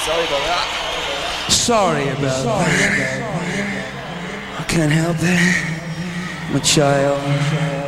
Sorry about that. I can't help it. I'm a child.